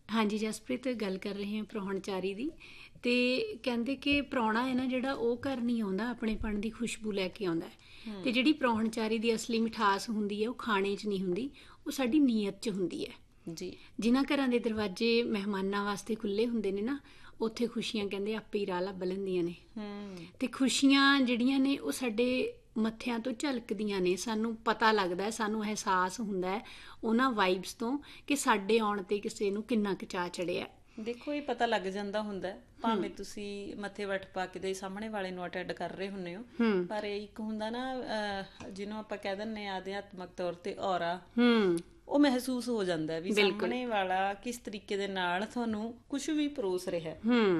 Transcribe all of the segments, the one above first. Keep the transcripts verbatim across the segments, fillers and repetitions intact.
ਹਾਂਜੀ ਜਸਪ੍ਰੀਤ, ਗੱਲ ਕਰ ਰਹੇ ਹਾਂ ਪ੍ਰਾਹੁਣਚਾਰੀ ਦੀ। ਤੇ ਕਹਿੰਦੇ ਕਿ ਪ੍ਰਾਹੁਣਾ ਹੈ ਨਾ ਜਿਹੜਾ, ਉਹ ਘਰ ਨਹੀਂ ਆਉਂਦਾ ਆਪਣੇਪਣ ਦੀ ਖੁਸ਼ਬੂ ਲੈ ਕੇ ਆਉਂਦਾ ਹੈ। ਤੇ ਜਿਹੜੀ ਪ੍ਰਾਹੁਣਚਾਰੀ ਦੀ ਅਸਲੀ ਮਿਠਾਸ ਹੁੰਦੀ ਹੈ ਉਹ ਖਾਣੇ 'ਚ ਨਹੀਂ ਹੁੰਦੀ, ਉਹ ਸਾਡੀ ਨੀਅਤ 'ਚ ਹੁੰਦੀ ਹੈ ਜੀ। ਜਿਨ੍ਹਾਂ ਘਰਾਂ ਦੇ ਦਰਵਾਜ਼ੇ ਮਹਿਮਾਨਾਂ ਵਾਸਤੇ ਖੁੱਲ੍ਹੇ ਹੁੰਦੇ ਨੇ ਨਾ, ਉੱਥੇ ਖੁਸ਼ੀਆਂ ਕਹਿੰਦੇ ਆਪੇ ਹੀ ਰਾਹ ਲੱਭ ਲੈਂਦੀਆਂ ਨੇ। ਤੇ ਖੁਸ਼ੀਆਂ ਜਿਹੜੀਆਂ ਨੇ ਉਹ ਸਾਡੇ ਮੱਥਿਆਂ ਤੋਂ ਝਲਕਦੀਆਂ ਨੇ, ਸਾਨੂੰ ਪਤਾ ਲੱਗਦਾ, ਸਾਨੂੰ ਅਹਿਸਾਸ ਹੁੰਦਾ ਹੈ ਉਹਨਾਂ ਵਾਈਬਸ ਤੋਂ ਕਿ ਸਾਡੇ ਆਉਣ ਤੇ ਕਿਸੇ ਨੂੰ ਕਿੰਨਾ ਕੁ ਚਾਅ ਚੜਿਆ। ਦੇਖੋ, ਇਹ ਪਤਾ ਲੱਗ ਜਾਂਦਾ ਹੁੰਦਾ, ਭਾਵੇਂ ਤੁਸੀਂ ਮੱਥੇ ਵੱਟ ਪਾ ਕੇ ਦੇ ਸਾਹਮਣੇ ਵਾਲੇ ਨੂੰ ਅਟੈਂਡ ਕਰ ਰਹੇ ਹੁੰਦੇ ਹੋ, ਪਰ ਇੱਕ ਹੁੰਦਾ ਨਾ ਜਿਹਨੂੰ ਆਪਾਂ ਕਹਿ ਦਿੰਦੇ ਹਾਂ ਅਧਿਆਤਮਕ ਤੌਰ ਤੇ ਔਰਾ, ਉਹ ਮਹਿਸੂਸ ਹੋ ਜਾਂਦਾ ਵੀ ਸਾਹਮਣੇ ਵਾਲਾ ਕਿਸ ਤਰੀਕੇ ਦੇ ਨਾਲ ਤੁਹਾਨੂੰ ਕੁਛ ਵੀ ਪਰੋਸ ਰਿਹਾ,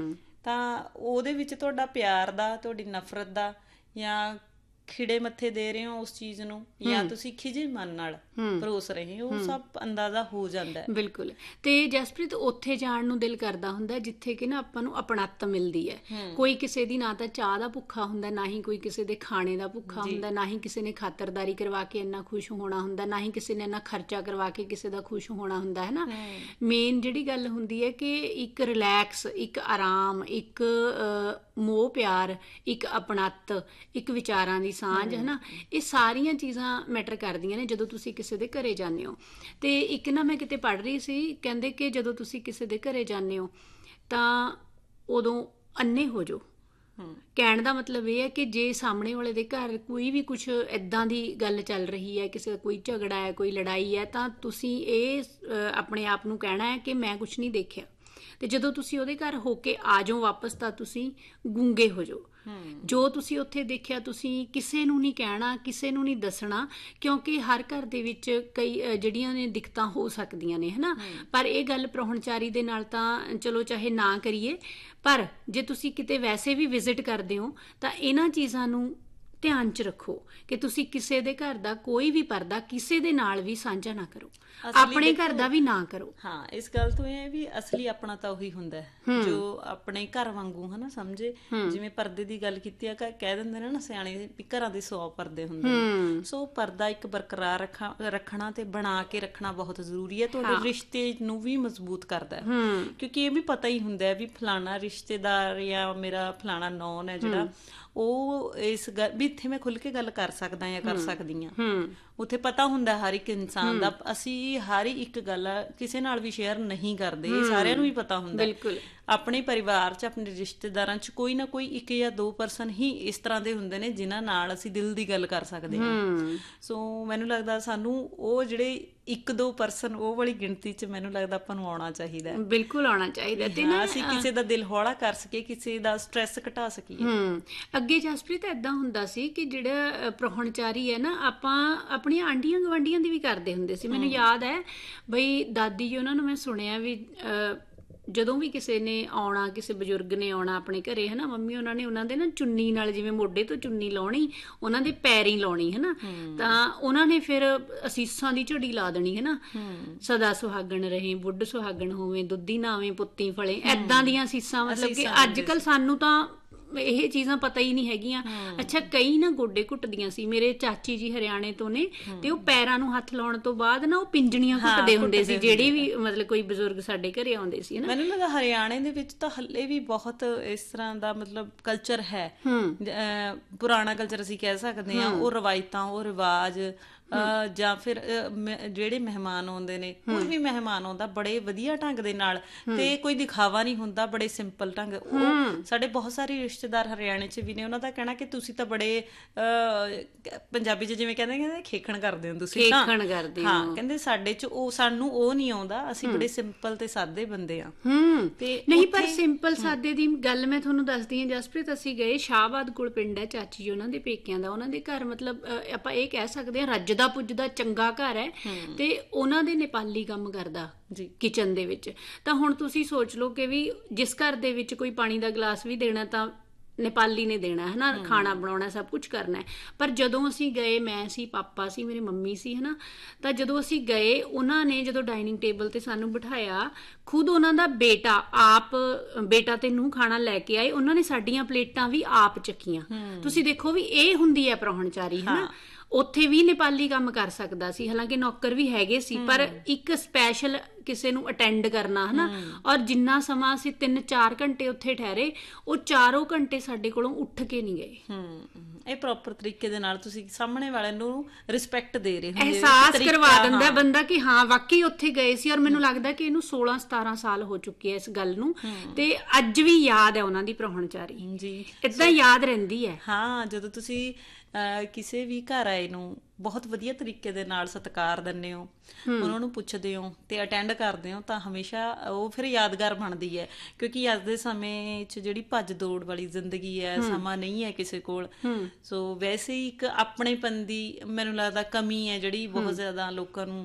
ਤਾਂ ਉਹਦੇ ਵਿੱਚ ਤੁਹਾਡਾ ਪਿਆਰ ਦਾ, ਤੁਹਾਡੀ ਨਫ਼ਰਤ ਦਾ, ਜਾਂ ਖਿੜੇ ਮੱਥੇ ਦੇ ਰਹੇ ਹੋ ਉਸ ਚੀਜ਼ ਨੂੰ, ਜਾਂ ਤੁਸੀਂ ਖਿਜੇ ਮਨ ਨਾਲ ਪਰੋਸ ਰਹੇ ਹੋ, ਉਹ ਸਭ ਅੰਦਾਜ਼ਾ ਹੋ ਜਾਂਦਾ। ਬਿਲਕੁਲ। ਤੇ ਜਸਪ੍ਰੀਤ, ਉੱਥੇ ਜਾਣ ਨੂੰ ਦਿਲ ਕਰਦਾ ਹੁੰਦਾ ਜਿੱਥੇ ਕਿ ਨਾ ਆਪਾਂ ਨੂੰ ਆਪਣੱਤ ਮਿਲਦੀ ਹੈ। ਕੋਈ ਕਿਸੇ ਦੀ ਨਾ ਤਾਂ ਚਾਹ ਦਾ ਭੁੱਖਾ ਹੁੰਦਾ, ਨਾ ਹੀ ਕੋਈ ਕਿਸੇ ਦੇ ਖਾਣੇ ਦਾ ਭੁੱਖਾ ਹੁੰਦਾ, ਨਾ ਹੀ ਕਿਸੇ ਨੇ ਖਾਤਰਦਾਰੀ ਕਰਵਾ ਕੇ ਇੰਨਾ ਖੁਸ਼ ਹੋਣਾ ਹੁੰਦਾ, ਨਾ ਹੀ ਕਿਸੇ ਨੇ ਇੰਨਾ ਖਰਚਾ ਕਰਵਾ ਕੇ ਕਿਸੇ ਦਾ ਖੁਸ਼ ਹੋਣਾ ਹੁੰਦਾ ਹੈ ਨਾ। ਮੇਨ ਜਿਹੜੀ ਗੱਲ ਹੁੰਦੀ ਹੈ ਕਿ ਇੱਕ ਰਿਲੈਕਸ, ਇੱਕ ਆਰਾਮ, ਇੱਕ ਮੋਹ ਪਿਆਰ, ਇੱਕ ਆਪਣੱਤ, ਇੱਕ ਵਿਚਾਰਾਂ ਦੀ ਸਾਂਝ, ਹੈ ਨਾ, ਇਹ ਸਾਰੀਆਂ ਚੀਜ਼ਾਂ ਮੈਟਰ ਕਰਦੀਆਂ ਨੇ ਜਦੋਂ ਤੁਸੀਂ ਕਿਸੇ ਦੇ ਘਰੇ ਜਾਂਦੇ ਹੋ। ਤੇ ਇੱਕ ਨਾ ਮੈਂ ਕਿਤੇ ਪੜ੍ਹ ਰਹੀ ਸੀ, ਕਹਿੰਦੇ ਕਿ ਜਦੋਂ ਤੁਸੀਂ ਕਿਸੇ ਦੇ ਘਰੇ ਜਾਂਦੇ ਹੋ ਤਾਂ ਉਦੋਂ ਅੰਨੇ ਹੋ ਜਾਓ। ਕਹਿਣ ਦਾ ਮਤਲਬ ਇਹ ਹੈ ਕਿ ਜੇ ਸਾਹਮਣੇ ਵਾਲੇ ਦੇ ਘਰ ਕੋਈ ਵੀ ਕੁਛ ਇੱਦਾਂ ਦੀ ਗੱਲ ਚੱਲ ਰਹੀ ਹੈ, ਕਿਸੇ ਦਾ ਕੋਈ ਝਗੜਾ ਹੈ, ਕੋਈ ਲੜਾਈ ਹੈ, ਤਾਂ ਤੁਸੀਂ ਇਹ ਆਪਣੇ ਆਪ ਨੂੰ ਕਹਿਣਾ ਹੈ ਕਿ ਮੈਂ ਕੁਛ ਨਹੀਂ ਦੇਖਿਆ। ਤੇ ਜਦੋਂ ਤੁਸੀਂ ਉਹਦੇ ਘਰ ਹੋ ਕੇ ਆ ਜਾਓ ਵਾਪਸ, ਤਾਂ ਤੁਸੀਂ ਗੂੰਗੇ ਹੋ ਜਾਓ। ਜੋ ਤੁਸੀਂ ਉੱਥੇ ਦੇਖਿਆ ਤੁਸੀਂ ਕਿਸੇ ਨੂੰ ਨਹੀਂ ਕਹਿਣਾ, ਕਿਸੇ ਨੂੰ ਨਹੀਂ ਦੱਸਣਾ, ਕਿਉਂਕਿ ਹਰ ਘਰ ਦੇ ਵਿੱਚ ਕਈ ਜਿਹੜੀਆਂ ਨੇ ਦਿੱਕਤਾਂ ਹੋ ਸਕਦੀਆਂ ਨੇ, ਹੈ ਨਾ। ਪਰ ਇਹ ਗੱਲ ਪ੍ਰਾਹੁਣਚਾਰੀ ਦੇ ਨਾਲ ਤਾਂ ਚਲੋ ਚਾਹੇ ਨਾ ਕਰੀਏ, ਪਰ ਜੇ ਤੁਸੀਂ ਕਿਤੇ ਵੈਸੇ ਵੀ ਵਿਜ਼ਿਟ ਕਰਦੇ ਹੋ ਤਾਂ ਇਹਨਾਂ ਚੀਜ਼ਾਂ ਨੂੰ ਧਿਆਨ 'ਚ ਰੱਖੋ ਕਿ ਤੁਸੀਂ ਕਿਸੇ ਦੇ ਘਰ ਦਾ ਕੋਈ ਵੀ ਪਰਦਾ ਕਿਸੇ ਦੇ ਨਾਲ ਵੀ ਸਾਂਝਾ ਨਾ ਕਰੋ, ਆਪਣੇ ਘਰ ਦਾ ਵੀ ਨਾ ਕਰੋ। ਹਾਂ, ਇਸ ਗੱਲ ਤੋਂ ਇਹ ਵੀ ਅਸਲੀ ਆਪਣਾ ਤਾਂ ਉਹੀ ਹੁੰਦਾ ਜੋ ਆਪਣੇ ਘਰ ਵਾਂਗੂ, ਹਨਾ, ਸਮਝੇ। ਜਿਵੇਂ ਪਰਦੇ ਦੀ ਗੱਲ ਕੀਤੀ ਆ, ਕਹਿ ਦਿੰਦੇ ਨੇ ਨਾ ਸਿਆਣੇ ਵੀ ਘਰਾਂ ਦੇ ਸੌ ਪਰਦੇ ਹੁੰਦੇ ਨੇ, ਸੋ ਪਰਦਾ ਇੱਕ ਬਰਕਰਾਰ ਰੱਖਾ ਰੱਖਣਾ ਤੇ ਬਣਾ ਕੇ ਰੱਖਣਾ ਬਹੁਤ ਜ਼ਰੂਰੀ ਹੈ। ਤੁਹਾਡੇ ਰਿਸ਼ਤੇ ਨੂੰ ਵੀ ਮਜ਼ਬੂਤ ਕਰਦਾ, ਕਿਉਂਕਿ ਇਹ ਵੀ ਪਤਾ ਹੀ ਹੁੰਦਾ ਵੀ ਫਲਾਣਾ ਰਿਸ਼ਤੇਦਾਰ ਜਾਂ ਮੇਰਾ ਫਲਾਣਾ ਨੌਨ ਹੈ ਜਿਹੜਾ, ਉਹ ਇਸ ਗੱਲ ਵੀ ਇੱਥੇ ਮੈਂ ਖੁੱਲ ਕੇ ਗੱਲ ਕਰ ਸਕਦਾ ਜਾਂ ਕਰ ਸਕਦੀ ਹਾਂ। ਉੱਥੇ ਪਤਾ ਹੁੰਦਾ ਹਰ ਇੱਕ ਇਨਸਾਨ ਦਾ, ਅਸੀਂ ਹਰ ਇੱਕ ਗੱਲ ਕਿਸੇ ਨਾਲ ਵੀ ਸ਼ੇਅਰ ਨਹੀਂ ਕਰਦੇ, ਇਹ ਸਾਰਿਆਂ ਨੂੰ ਵੀ ਪਤਾ ਹੁੰਦਾ। ਆਪਣੇ ਪਰਿਵਾਰ 'ਚ, ਆਪਣੇ ਰਿਸ਼ਤੇਦਾਰਾਂ 'ਚ ਕੋਈ ਨਾ ਕੋਈ ਇੱਕ ਜਾਂ ਦੋ ਪਰਸਨ ਹੀ ਇਸ ਤਰ੍ਹਾਂ ਦੇ ਹੁੰਦੇ ਨੇ ਜਿਨ੍ਹਾਂ ਨਾਲ ਅਸੀਂ ਦਿਲ ਦੀ ਗੱਲ ਕਰ ਸਕਦੇ ਹਾਂ। ਸੋ ਮੈਨੂੰ ਲੱਗਦਾ ਸਾਨੂੰ ਉਹ ਜਿਹੜੇ ਇੱਕ ਦੋ ਪਰਸਨ, ਉਹ ਵਾਲੀ ਗਿਣਤੀ 'ਚ ਮੈਨੂੰ ਲੱਗਦਾ ਆਪਾਂ ਨੂੰ ਆਉਣਾ ਚਾਹੀਦਾ। ਬਿਲਕੁਲ ਆਉਣਾ ਚਾਹੀਦਾ, ਤੇ ਨਾ ਅਸੀਂ ਕਿਸੇ ਦਾ ਦਿਲ ਹੌਲਾ ਕਰ ਸਕੀਏ, ਕਿਸੇ ਦਾ ਸਟ੍ਰੈਸ ਘਟਾ ਸਕੀਏ। ਅੱਗੇ ਜਸਪ੍ਰੀਤ ਏਦਾਂ ਹੁੰਦਾ ਸੀ ਕਿ ਜਿਹੜਾ ਪ੍ਰਾਹੁਣਚਾਰੀ ਹੈ ਨਾ, ਆਪਾਂ ਆਪਣੀਆਂ ਆਂਢੀਆਂ ਗੁਆਂਢੀਆਂ ਦੀ ਵੀ ਕਰਦੇ ਹੁੰਦੇ ਸੀ। ਮੈਨੂੰ ਯਾਦ ਹੈ ਬਈ ਦਾਦੀ ਜੀ ਉਹਨਾਂ ਨੂੰ ਮੈਂ ਸੁਣਿਆ ਵੀ ਜਦੋਂ ਵੀ ਕਿਸੇ ਨੇ ਆਉਣਾ, ਕਿਸੇ ਬਜ਼ੁਰਗ ਨੇ ਆਉਣਾ ਆਪਣੇ ਘਰੇ, ਹੈ ਨਾ, ਮੰਮੀ ਉਹਨਾਂ ਨੇ ਉਹਨਾਂ ਦੇ ਨਾ ਚੁੰਨੀ ਨਾਲ, ਜਿਵੇਂ ਮੋਢੇ ਤੋਂ ਚੁੰਨੀ ਲਾਉਣੀ, ਉਹਨਾਂ ਦੇ ਪੈਰੀਂ ਲਾਉਣੀ, ਹੈ ਨਾ, ਤਾਂ ਉਹਨਾਂ ਨੇ ਫਿਰ ਅਸੀਸਾਂ ਦੀ ਝੜੀ ਲਾ ਦੇਣੀ, ਹੈ ਨਾ, ਸਦਾ ਸੁਹਾਗਣ ਰਹੇ, ਬੁੱਢ ਸੁਹਾਗਣ ਹੋਵੇ, ਦੁੱਧੀ ਨਾਵੇਂ ਪੁੱਤੀ ਫਲੇ, ਏਦਾਂ ਦੀਆਂ ਅਸੀਸਾਂ। ਮਤਲਬ ਕਿ ਅੱਜ ਕੱਲ੍ਹ ਸਾਨੂੰ ਤਾਂ ਇਹ ਚੀਜ਼ਾਂ ਪਤਾ ਹੀ ਨਹੀਂ ਹੈਗੀਆਂ। ਅੱਛਾ, ਕਈ ਨਾ ਗੋਡੇ ਘੁੱਟਦੀਆਂ ਸੀ। ਮੇਰੇ ਚਾਚੀ ਜੀ ਹਰਿਆਣੇ ਤੋਂ ਨੇ, ਤੇ ਉਹ ਪੈਰਾਂ ਨੂੰ ਹੱਥ ਲਾਉਣ ਤੋਂ ਬਾਅਦ ਨਾ ਉਹ ਪਿੰਜਣੀਆਂ ਘੁੱਟਦੇ ਹੁੰਦੇ ਸੀ, ਜਿਹੜੀ ਵੀ ਮਤਲਬ ਕੋਈ ਬਜ਼ੁਰਗ ਸਾਡੇ ਘਰੇ ਆਉਂਦੇ ਸੀ। ਮੈਨੂੰ ਲੱਗਾ ਹਰਿਆਣੇ ਦੇ ਵਿੱਚ ਤਾਂ ਹੱਲੇ ਵੀ ਬਹੁਤ ਇਸ ਤਰ੍ਹਾਂ ਦਾ ਮਤਲਬ ਕਲਚਰ ਹੈ, ਪੁਰਾਣਾ ਕਲਚਰ ਅਸੀਂ ਕਹਿ ਸਕਦੇ ਹਾਂ। ਉਹ ਰਵਾਇਤਾਂ, ਉਹ ਰਿਵਾਜ, ਜਾਂ ਫਿਰ ਜਿਹੜੇ ਮਹਿਮਾਨ ਆਉਂਦੇ ਨੇ, ਕੋਈ ਵੀ ਮਹਿਮਾਨ ਆਉਂਦਾ ਬੜੇ ਵਧੀਆ ਢੰਗ ਦੇ ਨਾਲ, ਤੇ ਕੋਈ ਦਿਖਾਵਾ ਨਹੀਂ ਹੁੰਦਾ, ਬੜੇ ਸਿੰਪਲ ਢੰਗ। ਉਹ ਸਾਡੇ ਬਹੁਤ ਸਾਰੇ ਰਿਸ਼ਤੇਦਾਰ ਹਰਿਆਣੇ 'ਚ ਵੀ ਨੇ, ਉਹਨਾਂ ਦਾ ਕਹਿਣਾ ਕਿ ਤੁਸੀਂ ਤਾਂ ਬੜੇ ਪੰਜਾਬੀ 'ਚ ਜਿਵੇਂ ਕਹਿੰਦੇ ਕਹਿੰਦੇ ਖੇਖਣ ਕਰਦੇ ਹੋ ਤੁਸੀਂ, ਹਾਂ ਕਹਿੰਦੇ ਸਾਡੇ 'ਚ ਉਹ, ਸਾਨੂੰ ਉਹ ਨਹੀਂ ਆਉਂਦਾ, ਅਸੀਂ ਬੜੇ ਸਿੰਪਲ ਤੇ ਸਾਦੇ ਬੰਦੇ ਆ। ਤੇ ਨਹੀਂ, ਪਰ ਸਿੰਪਲ ਸਾਦੇ ਦੀ ਗੱਲ ਮੈਂ ਤੁਹਾਨੂੰ ਦੱਸਦੀ ਹਾਂ ਜਸਪ੍ਰੀਤ। ਅਸੀਂ ਗਏ ਸ਼ਾਹਬਾਦ ਕੋਲ ਪਿੰਡ ਹੈ, ਚਾਚੀ ਜੀ ਉਹਨਾਂ ਦੇ ਪੇਕਿਆਂ ਦਾ। ਉਹਨਾਂ ਦੇ ਘਰ ਮਤਲਬ ਆਪਾਂ ਇਹ ਕਹਿ ਸਕਦੇ ਹਾਂ ਰੱਜ ਦਾ ਪੁੱਜਦਾ ਚੰਗਾ ਘਰ ਹੈ, ਤੇ ਉਹਨਾਂ ਦੇ ਨੇਪਾਲੀ ਕੰਮ ਕਰਦਾ ਕਿਚਨ ਦੇ ਵਿੱਚ। ਤਾਂ ਹੁਣ ਤੁਸੀਂ ਸੋਚ ਲਓ ਕਿ ਵੀ ਜਿਸ ਘਰ ਦੇ ਵਿੱਚ ਕੋਈ ਪਾਣੀ ਦਾ ਗਲਾਸ ਵੀ ਦੇਣਾ ਤਾਂ ਨੇਪਾਲੀ ਨੇ ਦੇਣਾ, ਹੈ ਨਾ, ਖਾਣਾ ਬਣਾਉਣਾ, ਸਭ ਕੁਛ ਕਰਨਾ ਹੈ। ਪਰ ਜਦੋਂ ਅਸੀਂ ਗਏ, ਮੈਂ ਸੀ, ਪਾਪਾ ਸੀ, ਮੇਰੀ ਮੰਮੀ ਸੀ, ਹੈ ਨਾ, ਤਾਂ ਜਦੋਂ ਅਸੀਂ ਗਏ, ਉਹਨਾਂ ਨੇ ਜਦੋਂ ਡਾਇਨਿੰਗ ਟੇਬਲ ਤੇ ਸਾਨੂੰ ਬਿਠਾਇਆ, ਖੁਦ ਉਹਨਾਂ ਦਾ ਬੇਟਾ ਆਪ, ਬੇਟਾ ਤੇ ਨੂੰਹ ਖਾਣਾ ਲੈ ਕੇ ਆਏ, ਉਹਨਾਂ ਨੇ ਸਾਡੀਆਂ ਪਲੇਟਾਂ ਵੀ ਆਪ ਚੱਕੀਆਂ। ਤੁਸੀਂ ਦੇਖੋ ਵੀ ਇਹ ਹੁੰਦੀ ਹੈ ਪ੍ਰਾਹੁਣਚਾਰੀ, ਹੈ ਨਾ। ਉੱਥੇ ਵੀ ਨੇਪਾਲੀ ਕੰਮ ਕਰ ਸਕਦਾ ਸੀ, ਹਾਲਾਂਕਿ ਨੌਕਰ ਵੀ ਹੈਗੇ ਸੀ, ਪਰ ਇੱਕ ਸਪੈਸ਼ਲ ਕਿਸੇ ਨੂੰ ਅਟੈਂਡ ਕਰਨਾ ਹਨਾ। ਔਰ ਜਿੰਨਾ ਸਮਾਂ ਅਸੀਂ ਤਿੰਨ ਚਾਰ ਘੰਟੇ ਉੱਥੇ ਠਹਿਰੇ, ਉਹ ਚਾਰੋਂ ਘੰਟੇ ਸਾਡੇ ਕੋਲੋਂ ਉੱਠ ਕੇ ਨਹੀਂ ਗਏ। ਹੂੰ, ਇਹ ਪ੍ਰੋਪਰ ਤਰੀਕੇ ਦੇ ਨਾਲ ਤੁਸੀਂ ਸਾਹਮਣੇ ਵਾਲੇ ਨੂੰ ਰਿਸਪੈਕਟ ਦੇ ਰਹੇ ਹੋ, ਅਹਿਸਾਸ ਕਰਵਾ ਦਿੰਦਾ ਬੰਦਾ ਕਿ ਹਾਂ ਵਾਕਈ ਉੱਥੇ ਗਏ ਸੀ। ਔਰ ਮੈਨੂੰ ਲੱਗਦਾ ਕਿ ਇਹਨੂੰ ਸੋਲਾਂ ਸਤਾਰਾਂ ਸਾਲ ਹੋ ਚੁੱਕੇ ਆ ਇਸ ਗੱਲ ਨੂੰ, ਤੇ ਅੱਜ ਵੀ ਯਾਦ ਹੈ ਉਹਨਾਂ ਦੀ ਪ੍ਰਾਹੁਣਚਾਰੀ ਜੀ, ਏਦਾਂ ਯਾਦ ਰਹਿੰਦੀ ਹੈ। ਹਾਂ, ਜਦੋਂ ਤੁਸੀਂ ਅਹ ਕਿਸੇ ਵੀ ਘਰ ਆਏ ਨੂੰ ਬਹੁਤ ਵਧੀਆ ਤਰੀਕੇ ਦੇ ਨਾਲ ਸਤਿਕਾਰ ਦਿੰਦੇ ਹੋ, ਉਹਨਾਂ ਨੂੰ ਪੁੱਛਦੇ ਹੋ ਤੇ ਅਟੈਂਡ ਕਰਦੇ ਹੋ, ਤਾਂ ਹਮੇਸ਼ਾ ਉਹ ਫਿਰ ਯਾਦਗਾਰ ਬਣਦੀ ਹੈ। ਕਿਉਂਕਿ ਅੱਜ ਦੇ ਸਮੇਂ 'ਚ ਜਿਹੜੀ ਭੱਜ ਦੌੜ ਵਾਲੀ ਜ਼ਿੰਦਗੀ ਹੈ, ਸਮਾਂ ਨਹੀਂ ਹੈ ਕਿਸੇ ਕੋਲ, ਸੋ ਵੈਸੇ ਹੀ ਇੱਕ ਆਪਣੇਪਨ ਦੀ ਮੈਨੂੰ ਲੱਗਦਾ ਕਮੀ ਹੈ ਜਿਹੜੀ ਬਹੁਤ ਜ਼ਿਆਦਾ ਲੋਕਾਂ ਨੂੰ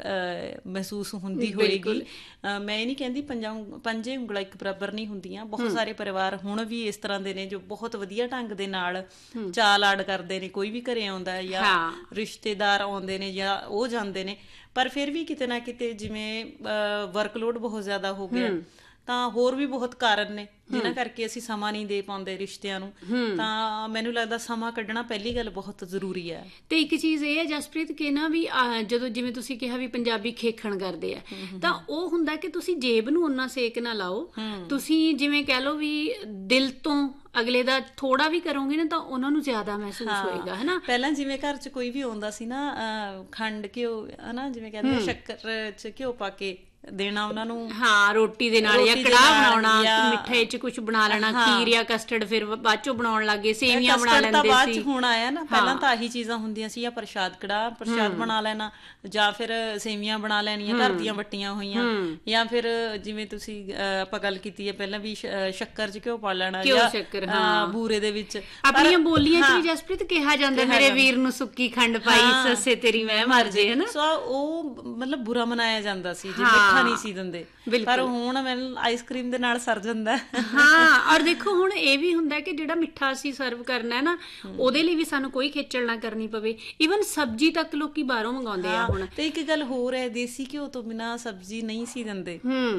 ਮਹਿਸੂਸ ਹੁੰਦੀ ਹੋਏਗੀ। ਮੈਂ ਇਹ ਨਹੀਂ ਕਹਿੰਦੀ ਪੰਜਾਂ ਪੰਜੇ ਉਂਗਲਾਂ ਇੱਕ ਬਰਾਬਰ ਨਹੀਂ ਹੁੰਦੀਆਂ, ਬਹੁਤ ਸਾਰੇ ਪਰਿਵਾਰ ਹੁਣ ਵੀ ਇਸ ਤਰ੍ਹਾਂ ਦੇ ਨੇ ਜੋ ਬਹੁਤ ਵਧੀਆ ਢੰਗ ਦੇ ਨਾਲ ਚਾਲ ਆੜ ਕਰਦੇ ਨੇ। ਕੋਈ ਵੀ ਘਰੇ ਆਉਂਦਾ ਜਾਂ ਰਿਸ਼ਤੇਦਾਰ ਆਉਂਦੇ ਨੇ ਜਾਂ ਉਹ ਜਾਂਦੇ ਨੇ, ਪਰ ਫਿਰ ਵੀ ਕਿਤੇ ਨਾ ਕਿਤੇ ਜਿਵੇਂ ਵਰਕਲੋਡ ਬਹੁਤ ਜ਼ਿਆਦਾ ਹੋ ਗਿਆ, ਤਾਂ ਹੋਰ ਵੀ ਬਹੁਤ ਕਾਰਨ ਨੇ ਜਿਨ੍ਹਾਂ ਕਰਕੇ ਅਸੀਂ ਸਮਾਂ ਨਹੀਂ ਦੇ ਪਾਉਂਦੇ ਰਿਸ਼ਤਿਆਂ ਨੂੰ। ਤਾਂ ਮੈਨੂੰ ਲੱਗਦਾ ਸਮਾਂ ਕੱਢਣਾ ਪਹਿਲੀ ਗੱਲ ਬਹੁਤ ਜ਼ਰੂਰੀ ਹੈ। ਤੇ ਇੱਕ ਚੀਜ਼ ਇਹ ਹੈ ਜਸਪ੍ਰੀਤ ਕਿ ਨਾ ਵੀ ਜਦੋਂ ਜਿਵੇਂ ਤੁਸੀਂ ਕਿਹਾ ਵੀ ਪੰਜਾਬੀ ਖੇਖਣ ਕਰਦੇ ਆ, ਤਾਂ ਉਹ ਹੁੰਦਾ ਕਿ ਤੁਸੀਂ ਜੇਬ ਨੂੰ ਓਨਾ ਸੇਕ ਨਾ ਲਾਓ, ਤੁਸੀਂ ਜਿਵੇਂ ਕਹਿ ਲਓ ਵੀ ਦਿਲ ਤੋਂ ਅਗਲੇ ਦਾ ਥੋੜਾ ਵੀ ਕਰੋਗੇ ਨਾ ਤਾਂ ਉਹਨਾਂ ਨੂੰ ਜ਼ਿਆਦਾ ਮਹਿਸੂਸ ਹੋਏਗਾ ਹਨਾ। ਪਹਿਲਾਂ ਜਿਵੇਂ ਘਰ 'ਚ ਕੋਈ ਵੀ ਆਉਂਦਾ ਸੀ ਨਾ, ਖੰਡ ਘਿਓ ਹਨਾ, ਜਿਵੇਂ ਕਹਿੰਦੇ ਸ਼ੱਕਰ 'ਚ ਘਿਓ ਪਾ ਕੇ ਦੇਣਾ ਉਹਨਾਂ ਨੂੰ, ਹਾਂ ਰੋਟੀ ਦੇ ਨਾਲ ਜਾਂ ਕੜਾਹ ਬਣਾਉਣਾ, ਮਿੱਠੇ 'ਚ ਕੁਝ ਬਣਾ ਲੈਣਾ, ਖੀਰ ਜਾਂ ਕਸਟਰਡ ਫਿਰ ਬਾਅਦ ਚੋਂ ਬਣਾਉਣ ਲੱਗੇ, ਸੇਵੀਆਂ ਬਣਾ ਲੈਂਦੇ ਸੀ। ਬਾਅਦ 'ਚ ਹੁਣ ਆਇਆ ਨਾ, ਪਹਿਲਾਂ ਤਾਂ ਆਹੀ ਚੀਜ਼ਾਂ ਹੁੰਦੀਆਂ ਸੀ, ਜਾਂ ਪ੍ਰਸ਼ਾਦ ਕੜਾਹ ਪ੍ਰਸ਼ਾਦ ਬਣਾ ਲੈਣਾ, ਜਾਂ ਫਿਰ ਸੇਵੀਆਂ ਬਣਾ ਲੈਣੀਆਂ ਘਰ ਦੀਆਂ ਵੱਟੀਆਂ ਹੋਈਆਂ, ਜਾਂ ਫਿਰ ਜਿਵੇਂ ਤੁਸੀਂ ਆਪਾਂ ਗੱਲ ਕੀਤੀ ਹੈ ਪਹਿਲਾਂ ਵੀ ਸ਼ੱਕਰ 'ਚ ਘਿਓ ਪਾ ਲੈਣਾ ਜਾਂ ਬੂਰੇ ਦੇ ਵਿੱਚ। ਆਪਣੀਆਂ ਬੋਲੀਆਂ 'ਚ ਵੀ ਜਸਪ੍ਰੀਤ ਕਿਹਾ ਜਾਂਦਾ ਮੇਰੇ ਵੀਰ ਨੂੰ ਸੁੱਕੀ ਖੰਡ ਪਾਈ ਸੱਸੇ ਤੇਰੀ ਮੈਂ ਮਰ ਜੇ ਹਨਾ। ਸੋ ਉਹ ਮਤਲਬ ਬੁਰਾ ਮਨਾਇਆ ਜਾਂਦਾ ਸੀ ਜੇ ਨਹੀਂ ਸੀ ਦਿੰਦੇ, ਪਰ ਹੁਣ ਮੈਨੂੰ ਆਈਸਕ੍ਰੀਮ ਦੇ ਨਾਲ ਸਰ ਜਾਂਦਾ। ਹਾਂ, ਔਰ ਦੇਖੋ ਹੁਣ ਇਹ ਵੀ ਹੁੰਦਾ ਕਿ ਜਿਹੜਾ ਮਿੱਠਾ ਅਸੀਂ ਸਰਵ ਕਰਨਾ ਹੈ ਨਾ, ਉਹਦੇ ਲਈ ਵੀ ਸਾਨੂੰ ਕੋਈ ਖੇਚਲ ਨਾ ਕਰਨੀ ਪਵੇ। ਈਵਨ ਸਬਜ਼ੀ ਤੱਕ ਲੋਕੀ ਬਾਹਰੋਂ ਮੰਗਾਉਂਦੇ ਆ ਹੁਣ। ਤੇ ਇੱਕ ਗੱਲ ਹੋਰ ਹੈ, ਦੇਸੀ ਘਿਓ ਤੋਂ ਬਿਨਾਂ ਸਬਜ਼ੀ ਨਹੀਂ ਸੀ ਦਿੰਦੇ।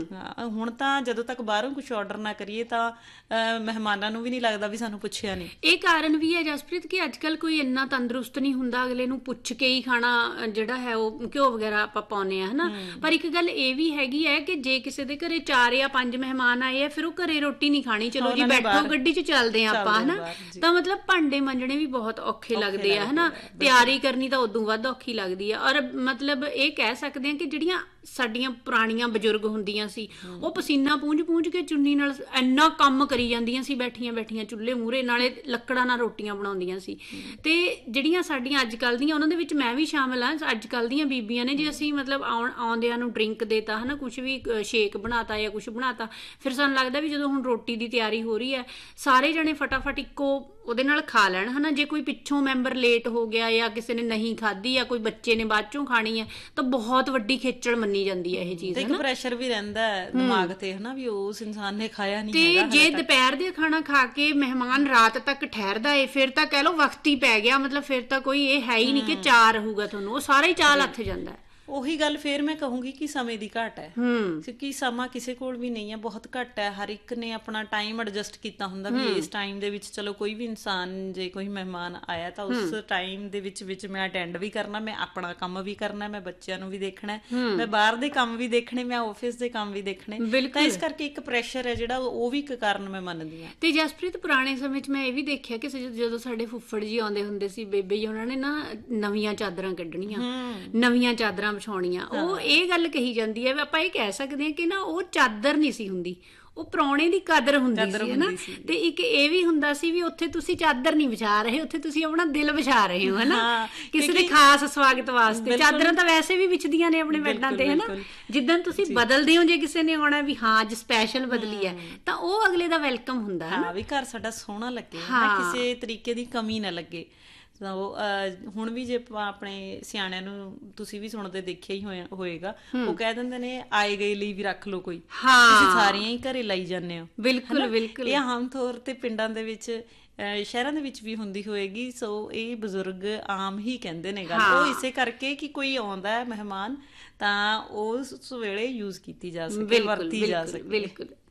ਹੁਣ ਤਾਂ ਜਦੋਂ ਤੱਕ ਬਾਹਰੋਂ ਕੁਝ ਆਰਡਰ ਨਾ ਕਰੀਏ ਤਾਂ ਮਹਿਮਾਨਾਂ ਨੂੰ ਵੀ ਨਹੀਂ ਲੱਗਦਾ ਵੀ ਸਾਨੂੰ ਪੁੱਛਿਆ ਨਹੀਂ। ਇਹ ਕਾਰਨ ਵੀ ਹੈ ਜਸਪ੍ਰੀਤ ਕਿ ਅੱਜ ਕੱਲ ਕੋਈ ਇੰਨਾ ਤੰਦਰੁਸਤ ਨਹੀਂ ਹੁੰਦਾ, ਅਗਲੇ ਨੂੰ ਪੁੱਛ ਕੇ ਹੀ ਖਾਣਾ ਜਿਹੜਾ ਹੈ ਉਹ ਘਿਓ ਵਗੈਰਾ ਆਪਾਂ ਪਾਉਂਦੇ ਆ ਹਨਾ। ਪਰ ਇੱਕ ਗੱਲ ਇਹ ਵੀ ਹੈਗੀ ਹੈ ਕਿ ਜੇ ਕਿਸੇ ਦੇ ਘਰੇ ਚਾਰ ਜਾਂ ਪੰਜ ਮਹਿਮਾਨ ਆਏ ਆ, ਫਿਰ ਉਹ ਘਰੇ ਰੋਟੀ ਨਹੀਂ ਖਾਣੀ, ਚਲੋ ਜੀ ਬੈਠੋ ਗੱਡੀ 'ਚ ਚੱਲਦੇ ਆ ਆਪਾਂ ਹਨਾ। ਤਾਂ ਮਤਲਬ ਭਾਂਡੇ ਮਾਂਜਣੇ ਵੀ ਬਹੁਤ ਔਖੇ ਲੱਗਦੇ ਆ ਹਨਾ, ਤਿਆਰੀ ਕਰਨੀ ਤਾਂ ਉਦੋਂ ਵੱਧ ਔਖੀ ਲੱਗਦੀ ਆ। ਔਰ ਮਤਲਬ ਇਹ ਕਹਿ ਸਕਦੇ ਆ ਕਿ ਜਿਹੜੀਆਂ ਸਾਡੀਆਂ ਪੁਰਾਣੀਆਂ ਬਜ਼ੁਰਗ ਹੁੰਦੀਆਂ ਸੀ, ਉਹ ਪਸੀਨਾ ਪੂੰਝ ਪੂੰਝ ਕੇ ਚੁੰਨੀ ਨਾਲ ਇੰਨਾ ਕੰਮ ਕਰੀ ਜਾਂਦੀਆਂ ਸੀ ਬੈਠੀਆਂ ਬੈਠੀਆਂ ਚੁੱਲ੍ਹੇ ਮੂਹਰੇ, ਨਾਲੇ ਲੱਕੜਾਂ ਨਾਲ ਰੋਟੀਆਂ ਬਣਾਉਂਦੀਆਂ ਸੀ। ਤੇ ਜਿਹੜੀਆਂ ਸਾਡੀਆਂ ਅੱਜ ਕੱਲ੍ਹ ਦੀਆਂ, ਉਹਨਾਂ ਦੇ ਵਿੱਚ ਮੈਂ ਵੀ ਸ਼ਾਮਲ ਹਾਂ, ਅੱਜ ਕੱਲ੍ਹ ਦੀਆਂ ਬੀਬੀਆਂ ਨੇ, ਜੇ ਅਸੀਂ ਮਤਲਬ ਆਉਣ ਆਉਂਦਿਆਂ ਨੂੰ ਡਰਿੰਕ ਦੇਤਾ ਹਨਾ, ਕੁਛ ਵੀ ਸ਼ੇਕ ਬਣਾਤਾ ਜਾਂ ਕੁਛ ਬਣਾਤਾ, ਫਿਰ ਸਾਨੂੰ ਲੱਗਦਾ ਵੀ ਜਦੋਂ ਹੁਣ ਰੋਟੀ ਦੀ ਤਿਆਰੀ ਹੋ ਰਹੀ ਹੈ ਸਾਰੇ ਜਣੇ ਫਟਾਫਟ ਇੱਕੋ ਉਹਦੇ ਨਾਲ ਖਾ ਲੈਣ ਹਨਾ। ਜੇ ਕੋਈ ਪਿੱਛੋਂ ਮੈਂਬਰ ਲੇਟ ਹੋ ਗਿਆ ਜਾਂ ਕਿਸੇ ਨੇ ਨਹੀਂ ਖਾਧੀ ਜਾਂ ਕੋਈ ਬੱਚੇ ਨੇ ਬਾਅਦ ਚੋਂ ਖਾਣੀ ਹੈ, ਤਾਂ ਬਹੁਤ ਵੱਡੀ ਖੇਚਲ ਮੰਨੀ ਜਾਂਦੀ ਹੈ ਇਹ ਚੀਜ਼। ਇੱਕ ਪ੍ਰੈਸ਼ਰ ਵੀ ਰਹਿੰਦਾ ਹੈ ਦਿਮਾਗ ਤੇ ਹਨਾ ਵੀ ਉਸ ਇਨਸਾਨ ਨੇ ਖਾਇਆ ਨਹੀਂ ਹੈਗਾ। ਤੇ ਜੇ ਦੁਪਹਿਰ ਦੇ ਖਾਣਾ ਖਾ ਕੇ ਮਹਿਮਾਨ ਰਾਤ ਤੱਕ ਠਹਿਰਦਾ ਏ, ਫਿਰ ਤਾਂ ਕਹਿ ਲਓ ਵਕਤ ਹੀ ਪੈ ਗਿਆ, ਮਤਲਬ ਫਿਰ ਤਾਂ ਕੋਈ ਇਹ ਹੈ ਹੀ ਨਹੀਂ ਕਿ ਚਾਅ ਰਹੂਗਾ ਤੁਹਾਨੂੰ, ਉਹ ਸਾਰਾ ਹੀ ਚਾਅ ਲੱਥ ਜਾਂਦਾ। ਉਹੀ ਗੱਲ ਫੇਰ ਮੈਂ ਕਹੂੰਗੀ ਕਿ ਸਮੇਂ ਦੀ ਘਾਟ ਹੈ, ਕਿਉਂਕਿ ਸਮਾਂ ਕਿਸੇ ਕੋਲ ਵੀ ਨਹੀਂ ਹੈ, ਬਹੁਤ ਘੱਟ ਹੈ। ਹਰ ਇੱਕ ਨੇ ਆਪਣਾ ਟਾਈਮ ਐਡਜਸਟ ਕੀਤਾ ਹੁੰਦਾ ਵੀ ਇਸ ਟਾਈਮ ਦੇ ਵਿੱਚ ਚਲੋ ਕੋਈ ਵੀ ਇਨਸਾਨ ਜੇ ਕੋਈ ਮਹਿਮਾਨ ਆਇਆ ਤਾਂ ਉਸ ਟਾਈਮ ਦੇ ਵਿੱਚ ਵਿੱਚ ਮੈਂ ਅਟੈਂਡ ਵੀ ਕਰਨਾ, ਮੈਂ ਆਪਣਾ ਕੰਮ ਵੀ ਕਰਨਾ, ਮੈਂ ਬੱਚਿਆਂ ਨੂੰ ਵੀ ਦੇਖਣਾ, ਮੈਂ ਬਾਹਰ ਦੇ ਕੰਮ ਵੀ ਦੇਖਣੇ, ਮੈਂ ਆਫਿਸ ਦੇ ਕੰਮ ਵੀ ਦੇਖਣੇ। ਤਾਂ ਇਸ ਕਰਕੇ ਇੱਕ ਪ੍ਰੈਸ਼ਰ ਹੈ ਜਿਹੜਾ ਉਹ ਵੀ ਇੱਕ ਕਾਰਨ ਮੈਂ ਮੰਨਦੀ ਹਾਂ। ਤੇ ਜਸਪ੍ਰੀਤ ਪੁਰਾਣੇ ਸਮੇਂ 'ਚ ਮੈਂ ਇਹ ਵੀ ਦੇਖਿਆ ਕਿ ਜਦੋਂ ਸਾਡੇ ਫੁੱਫੜ ਜੀ ਆਉਂਦੇ ਹੁੰਦੇ ਸੀ, ਬੇਬੇ ਜੀ ਉਹਨਾਂ ਨੇ ਨਾ ਨਵੀਆਂ ਚਾਦਰਾਂ ਕੱਢਣੀਆਂ, ਨਵੀਆਂ ਚਾਦਰਾਂ ਵਿਛਾਉਣੀਆਂ। ਉਹ ਇਹ ਗੱਲ ਕਹੀ ਜਾਂਦੀ ਹੈ ਵੀ ਆਪਾਂ ਇਹ ਕਹਿ ਸਕਦੇ ਹਾਂ ਕਿ ਨਾ ਉਹ ਚਾਦਰ ਨਹੀਂ ਸੀ ਹੁੰਦੀ, ਉਹ ਪ੍ਰਾਹੁਣੇ ਦੀ ਕਦਰ ਹੁੰਦੀ ਸੀ ਹਨਾ। ਤੇ ਇੱਕ ਇਹ ਵੀ ਹੁੰਦਾ ਸੀ ਵੀ ਉੱਥੇ ਤੁਸੀਂ ਚਾਦਰ ਨਹੀਂ ਵਿਛਾ ਰਹੇ, ਉੱਥੇ ਤੁਸੀਂ ਆਪਣਾ ਦਿਲ ਵਿਛਾ ਰਹੇ ਹੋ ਹਨਾ, ਕਿਸੇ ਦੇ ਖਾਸ ਸਵਾਗਤ ਵਾਸਤੇ। ਚਾਦਰਾਂ ਤਾਂ ਵੈਸੇ ਵੀ ਵਿਛਦੀਆਂ ਨੇ ਆਪਣੇ ਬੈੱਡਾਂ ਤੇ ਹਨਾ, ਜਿੱਦਣ ਤੁਸੀਂ ਬਦਲਦੇ ਹੋ, ਜੇ ਕਿਸੇ ਨੇ ਆਉਣਾ ਵੀ ਹਾਂ ਅੱਜ ਸਪੈਸ਼ਲ ਬਦਲੀ ਹੈ, ਤਾਂ ਉਹ ਅਗਲੇ ਦਾ ਵੈਲਕਮ ਹੁੰਦਾ ਹੈ ਵੀ ਘਰ ਸਾਡਾ ਸੋਹਣਾ ਲੱਗੇ, ਕਿਸੇ ਤਰੀਕੇ ਦੀ ਕਮੀ ਨਾ ਲੱਗੇ। ਉਹ ਹੁਣ ਵੀ ਜੇ ਆਪਣੇ ਸਿਆਣਿਆਂ ਨੂੰ ਤੁਸੀਂ ਵੀ ਸੁਣਦੇ ਦੇਖਿਆ ਹੀ ਹੋਏਗਾ, ਉਹ ਕਹਿ ਦਿੰਦੇ ਨੇ ਆਏ ਗਏ ਲਈ ਵੀ ਰੱਖ ਲਓ ਕੋਈ, ਤੁਸੀਂ ਸਾਰੀਆਂ ਹੀ ਘਰੇ ਲਾਈ ਜਾਂਦੇ ਹੋ। ਬਿਲਕੁਲ ਬਿਲਕੁਲ, ਇਹ ਆਮ ਤੌਰ ਤੇ ਪਿੰਡਾਂ ਦੇ ਵਿੱਚ ਸ਼ਹਿਰਾਂ ਦੇ ਵਿੱਚ ਵੀ ਹੁੰਦੀ ਹੋਏਗੀ। ਸੋ ਇਹ ਬਜ਼ੁਰਗ ਆਮ ਹੀ ਕਹਿੰਦੇ ਨੇ ਗੱਲ, ਉਹ ਇਸੇ ਕਰਕੇ ਕਿ ਕੋਈ ਆਉਂਦਾ ਹੈ ਮਹਿਮਾਨ ਤਾਂ ਉਸ ਵੇਲੇ ਯੂਜ਼ ਕੀਤੀ ਜਾ ਸਕੇ, ਵਰਤੀ ਜਾ ਸਕੇ। ਬਿਲਕੁਲ।